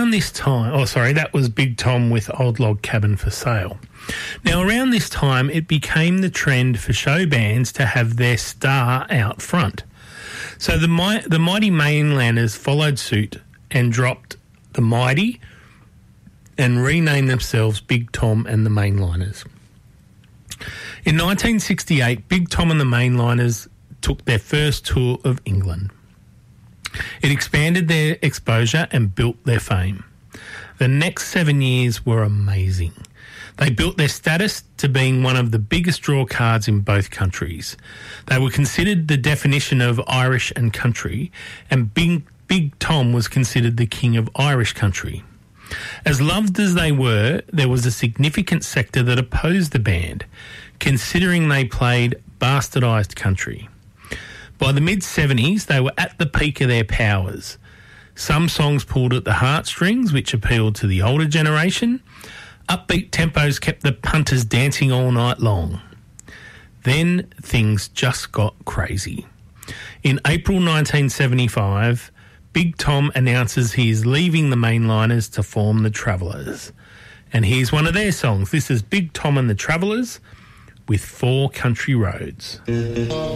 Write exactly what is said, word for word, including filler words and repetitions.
around this time, oh, sorry, that was Big Tom with Old Log Cabin for Sale. Now, around this time, it became the trend for show bands to have their star out front. So the, Mi- the Mighty Mainlanders followed suit and dropped the Mighty and renamed themselves Big Tom and the Mainliners. In nineteen sixty-eight, Big Tom and the Mainliners took their first tour of England. It expanded their exposure and built their fame. The next seven years were amazing. They built their status to being one of the biggest draw cards in both countries. They were considered the definition of Irish and country, and Big, Big Tom was considered the king of Irish country. As loved as they were, there was a significant sector that opposed the band, considering they played bastardised country. By the mid-seventies, they were at the peak of their powers. Some songs pulled at the heartstrings, which appealed to the older generation. Upbeat tempos kept the punters dancing all night long. Then things just got crazy. In April nineteen seventy-five, Big Tom announces he is leaving the Mainliners to form the Travellers. And here's one of their songs. This is Big Tom and the Travellers with Four Country Roads.